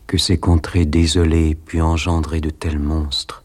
que ces contrées désolées puissent engendrer de tels monstres.